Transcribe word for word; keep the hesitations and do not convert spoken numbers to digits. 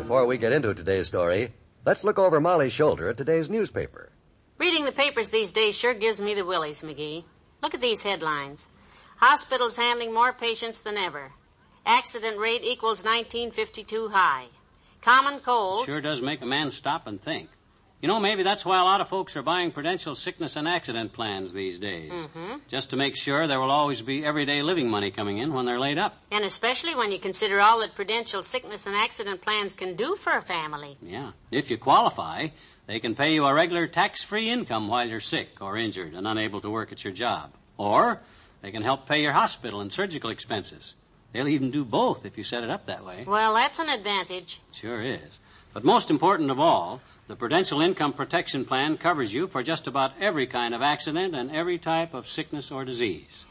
before we get into today's story, let's look over Molly's shoulder at today's newspaper. Reading the papers these days sure gives me the willies, McGee. Look at these headlines. Hospitals handling more patients than ever. Accident rate equals nineteen fifty-two high. Common colds. Sure does make a man stop and think. You know, maybe that's why a lot of folks are buying Prudential sickness and accident plans these days. Mm-hmm. Just to make sure there will always be everyday living money coming in when they're laid up. And especially when you consider all that Prudential sickness and accident plans can do for a family. Yeah. If you qualify, they can pay you a regular tax-free income while you're sick or injured and unable to work at your job. Or they can help pay your hospital and surgical expenses. They'll even do both if you set it up that way. Well, that's an advantage. Sure is. But most important of all, the Prudential Income Protection Plan covers you for just about every kind of accident and every type of sickness or disease.